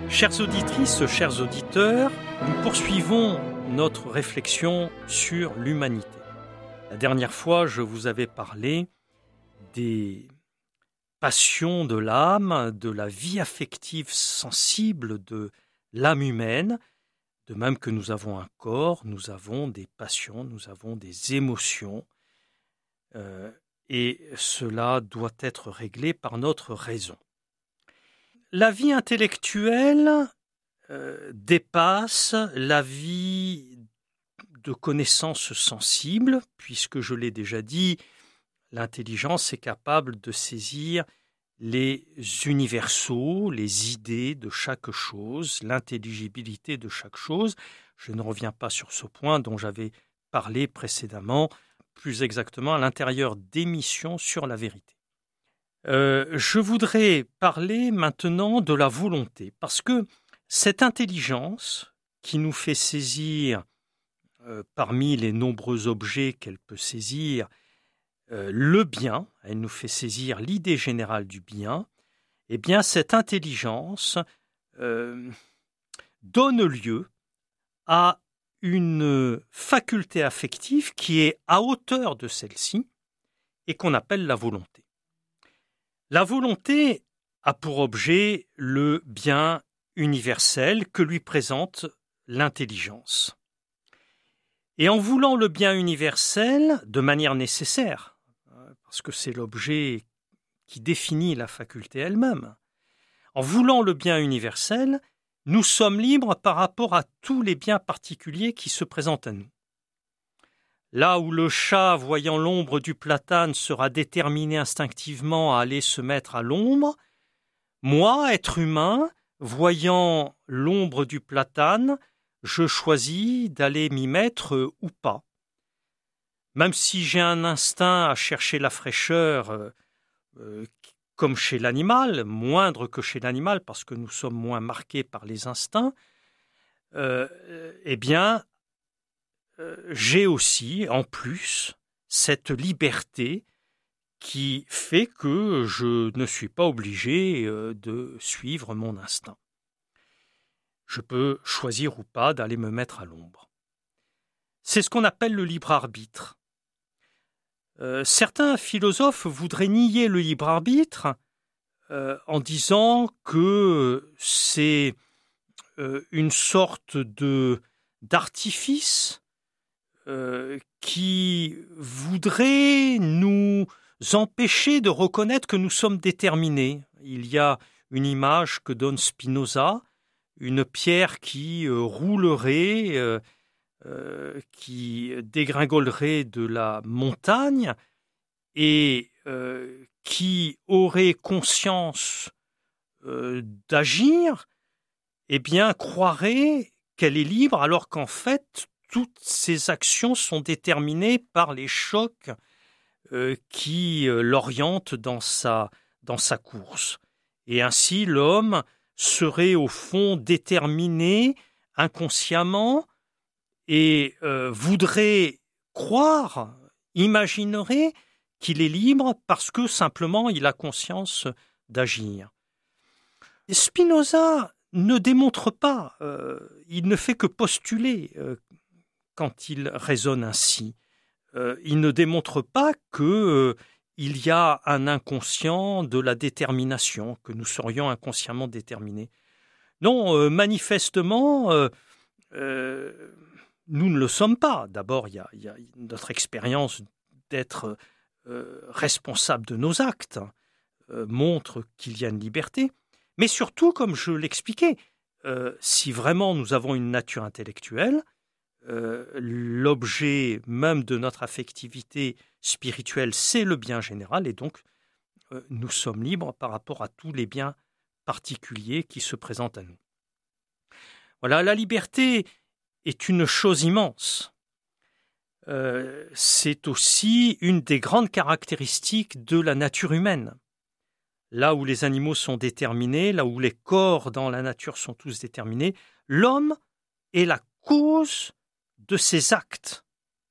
Chères auditrices, chers auditeurs, nous poursuivons notre réflexion sur l'humanité. La dernière fois, je vous avais parlé des passions de l'âme, de la vie affective sensible de l'âme humaine. De même que nous avons un corps, nous avons des passions, nous avons des émotions. Et cela doit être réglé par notre raison. La vie intellectuelle dépasse la vie de connaissances sensibles, puisque je l'ai déjà dit, l'intelligence est capable de saisir les universaux, les idées de chaque chose, l'intelligibilité de chaque chose. Je ne reviens pas sur ce point dont j'avais parlé précédemment, plus exactement à l'intérieur d'émissions sur la vérité. Je voudrais parler maintenant de la volonté, parce que cette intelligence qui nous fait saisir, parmi les nombreux objets qu'elle peut saisir, le bien, elle nous fait saisir l'idée générale du bien, eh bien cette intelligence donne lieu à une faculté affective qui est à hauteur de celle-ci et qu'on appelle la volonté. La volonté a pour objet le bien universel que lui présente l'intelligence. Et en voulant le bien universel de manière nécessaire, parce que c'est l'objet qui définit la faculté elle-même, en voulant le bien universel, nous sommes libres par rapport à tous les biens particuliers qui se présentent à nous. Là où le chat, voyant l'ombre du platane, sera déterminé instinctivement à aller se mettre à l'ombre, moi, être humain, voyant l'ombre du platane, je choisis d'aller m'y mettre ou pas. Même si j'ai un instinct à chercher la fraîcheur, comme chez l'animal, moindre que chez l'animal, parce que nous sommes moins marqués par les instincts, j'ai aussi, en plus, cette liberté qui fait que je ne suis pas obligé de suivre mon instinct. Je peux choisir ou pas d'aller me mettre à l'ombre. C'est ce qu'on appelle le libre arbitre. Certains philosophes voudraient nier le libre arbitre en disant que c'est une sorte d'artifice qui voudrait nous empêcher de reconnaître que nous sommes déterminés. Il y a une image que donne Spinoza, une pierre qui roulerait, qui dégringolerait de la montagne et qui aurait conscience d'agir, eh bien croirait qu'elle est libre alors qu'en fait toutes ses actions sont déterminées par les chocs qui l'orientent dans sa course. Et ainsi, l'homme serait au fond déterminé inconsciemment et voudrait croire, imaginerait qu'il est libre parce que simplement il a conscience d'agir. Spinoza ne démontre pas, il ne fait que postuler quand il raisonne ainsi. Il ne démontre pas qu'il y a un inconscient de la détermination, que nous serions inconsciemment déterminés. Non, manifestement, nous ne le sommes pas. D'abord, il y a notre expérience d'être responsable de nos actes montre qu'il y a une liberté. Mais surtout, comme je l'expliquais, si vraiment nous avons une nature intellectuelle, l'objet même de notre affectivité spirituelle, c'est le bien général, et donc nous sommes libres par rapport à tous les biens particuliers qui se présentent à nous. Voilà, la liberté est une chose immense. C'est aussi une des grandes caractéristiques de la nature humaine. Là où les animaux sont déterminés, là où les corps dans la nature sont tous déterminés, l'homme est la cause de ses actes.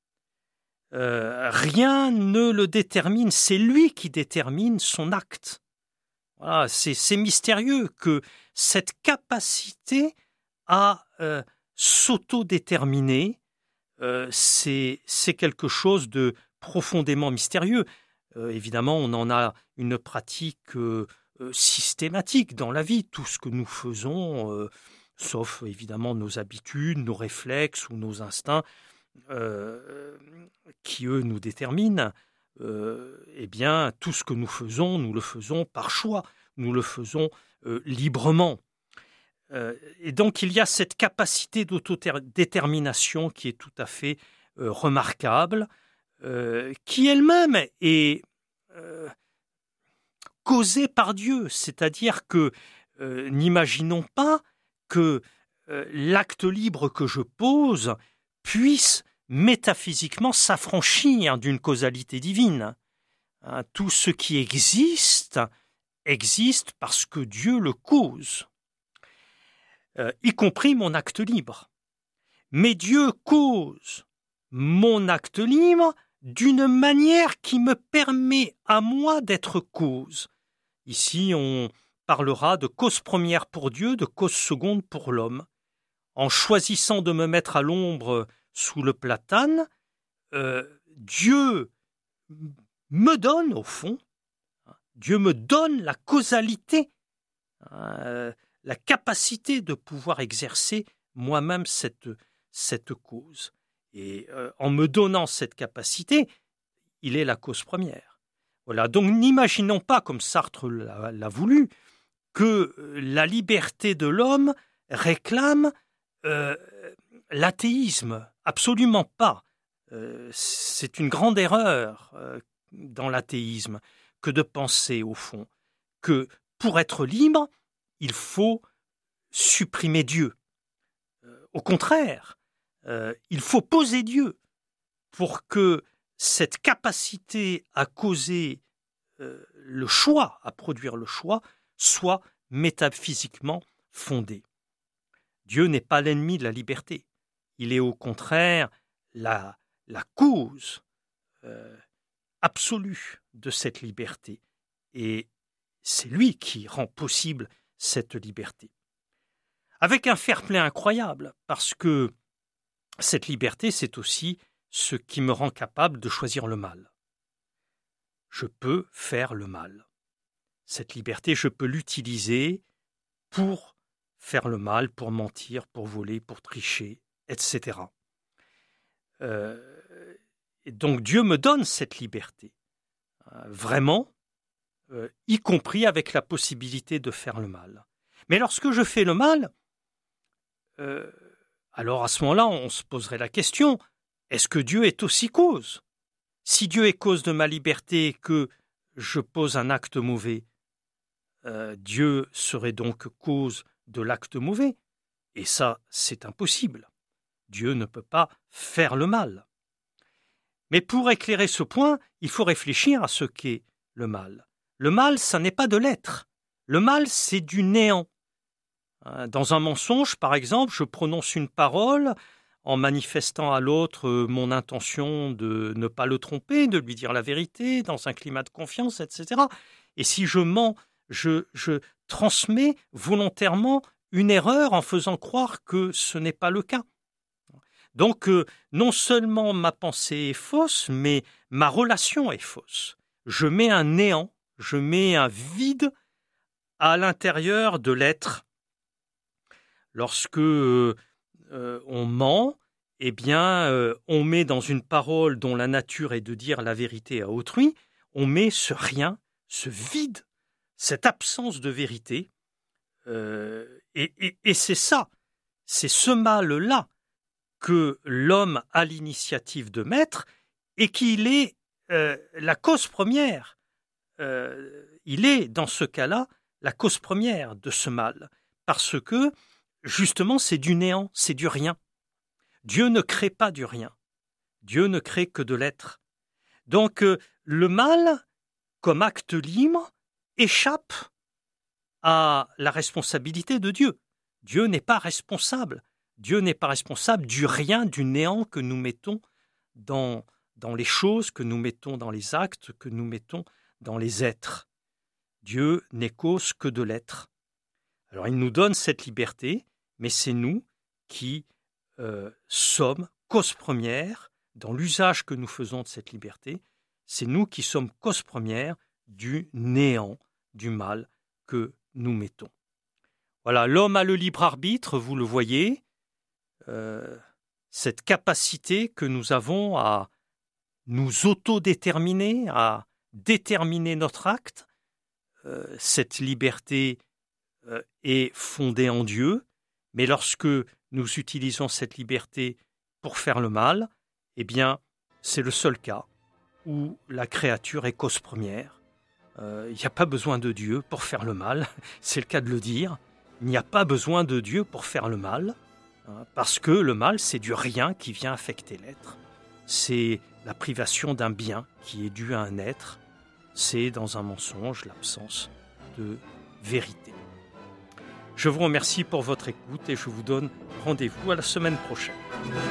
Rien ne le détermine, c'est lui qui détermine son acte. Voilà, c'est mystérieux que cette capacité à s'autodéterminer, c'est quelque chose de profondément mystérieux. Évidemment, on en a une pratique systématique dans la vie. Tout ce que nous faisons, sauf évidemment nos habitudes, nos réflexes ou nos instincts, qui eux nous déterminent, eh bien, tout ce que nous le faisons par choix, nous le faisons librement. Et donc, il y a cette capacité d'autodétermination qui est tout à fait remarquable, qui elle-même est causée par Dieu. C'est-à-dire que n'imaginons pas que l'acte libre que je pose puisse métaphysiquement s'affranchir d'une causalité divine. Tout ce qui existe parce que Dieu le cause, y compris mon acte libre. Mais Dieu cause mon acte libre d'une manière qui me permet à moi d'être cause. Ici, on parlera de cause première pour Dieu, de cause seconde pour l'homme. En choisissant de me mettre à l'ombre sous le platane, Dieu me donne, au fond, Dieu me donne la causalité, la capacité de pouvoir exercer moi-même cette cause. Et en me donnant cette capacité, il est la cause première. Voilà. Donc n'imaginons pas, comme Sartre l'a voulu, que la liberté de l'homme réclame l'athéisme. Absolument pas. C'est une grande erreur dans l'athéisme que de penser, au fond, que pour être libre, il faut supprimer Dieu. Au contraire, il faut poser Dieu pour que cette capacité à causer le choix, à produire le choix, soit métaphysiquement fondée. Dieu n'est pas l'ennemi de la liberté. Il est au contraire la cause absolue de cette liberté. Et c'est lui qui rend possible cette liberté. Avec un fair-play incroyable, parce que cette liberté, c'est aussi ce qui me rend capable de choisir le mal. Je peux faire le mal. Cette liberté, je peux l'utiliser pour faire le mal, pour mentir, pour voler, pour tricher, etc. Et donc Dieu me donne cette liberté, vraiment, y compris avec la possibilité de faire le mal. Mais lorsque je fais le mal, alors à ce moment-là, on se poserait la question, est-ce que Dieu est aussi cause? Si Dieu est cause de ma liberté et que je pose un acte mauvais, Dieu serait donc cause de l'acte mauvais. Et ça, c'est impossible. Dieu ne peut pas faire le mal. Mais pour éclairer ce point, il faut réfléchir à ce qu'est le mal. Le mal, ça n'est pas de l'être. Le mal, c'est du néant. Dans un mensonge, par exemple, je prononce une parole en manifestant à l'autre mon intention de ne pas le tromper, de lui dire la vérité, dans un climat de confiance, etc. Et si je mens, je transmets volontairement une erreur en faisant croire que ce n'est pas le cas. Donc, non seulement ma pensée est fausse, mais ma relation est fausse. Je mets un néant, je mets un vide à l'intérieur de l'être. Lorsque on ment, eh bien, on met dans une parole dont la nature est de dire la vérité à autrui, on met ce rien, ce vide, cette absence de vérité. Et c'est ça, c'est ce mal-là que l'homme a l'initiative de mettre et qu'il est la cause première. Il est, dans ce cas-là, la cause première de ce mal. Parce que, justement, c'est du néant, c'est du rien. Dieu ne crée pas du rien. Dieu ne crée que de l'être. Donc, le mal, comme acte libre, échappe à la responsabilité de Dieu. Dieu n'est pas responsable. Dieu n'est pas responsable du rien, du néant que nous mettons dans les choses, que nous mettons dans les actes, que nous mettons dans les êtres. Dieu n'est cause que de l'être. Alors il nous donne cette liberté, mais c'est nous qui sommes cause première, dans l'usage que nous faisons de cette liberté, c'est nous qui sommes cause première du néant, du mal que nous mettons. Voilà, l'homme a le libre arbitre, vous le voyez, cette capacité que nous avons à nous autodéterminer, à déterminer notre acte, cette liberté est fondée en Dieu, mais lorsque nous utilisons cette liberté pour faire le mal, eh bien, c'est le seul cas où la créature est cause première. Il n'y a pas besoin de Dieu pour faire le mal, c'est le cas de le dire. Il n'y a pas besoin de Dieu pour faire le mal, parce que le mal, c'est du rien qui vient affecter l'être. C'est la privation d'un bien qui est dû à un être. C'est dans un mensonge l'absence de vérité. Je vous remercie pour votre écoute et je vous donne rendez-vous à la semaine prochaine.